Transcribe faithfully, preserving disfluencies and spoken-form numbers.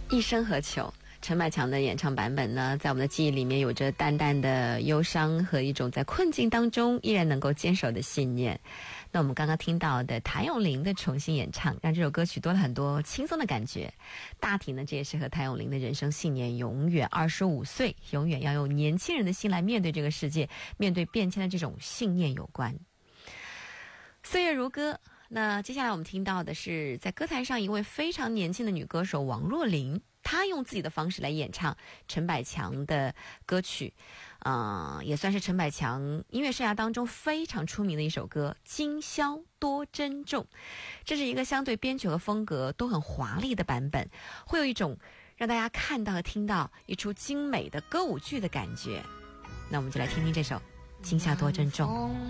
一生何求？陈百强的演唱版本呢，在我们的记忆里面有着淡淡的忧伤和一种在困境当中依然能够坚守的信念。那我们刚刚听到的谭咏麟的重新演唱，让这首歌曲多了很多轻松的感觉。大体呢，这也是和谭咏麟的人生信念，永远二十五岁，永远要用年轻人的心来面对这个世界，面对变迁的这种信念有关。岁月如歌。那接下来我们听到的是在歌坛上一位非常年轻的女歌手王若琳，她用自己的方式来演唱陈百强的歌曲，呃，也算是陈百强音乐生涯当中非常出名的一首歌《今宵多珍重》。这是一个相对编曲和风格都很华丽的版本，会有一种让大家看到和听到一出精美的歌舞剧的感觉。那我们就来听听这首《今宵多珍重》。